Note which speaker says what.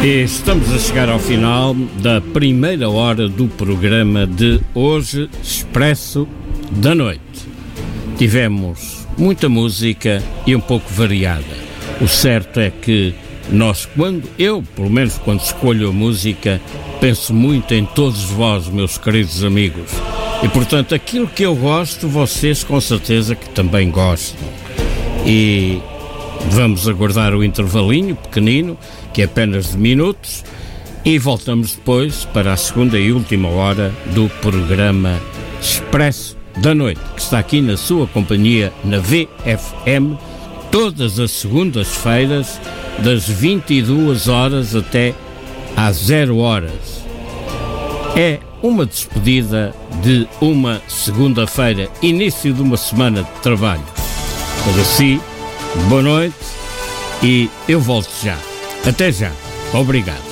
Speaker 1: E estamos a chegar ao final da primeira hora do programa de hoje, Expresso da Noite. Tivemos muita música e um pouco variada. O certo é que pelo menos quando escolho a música, penso muito em todos vós, meus queridos amigos. E, portanto, aquilo que eu gosto, vocês com certeza que também gostam. E vamos aguardar o intervalinho pequenino, que é apenas de minutos, e voltamos depois para a segunda e última hora do programa Expresso da Noite, que está aqui na sua companhia na VFM, todas as segundas-feiras, das 22 horas até às 0 horas. É uma despedida de uma segunda-feira, início de uma semana de trabalho. Para si, boa noite e eu volto já. Até já. Obrigado.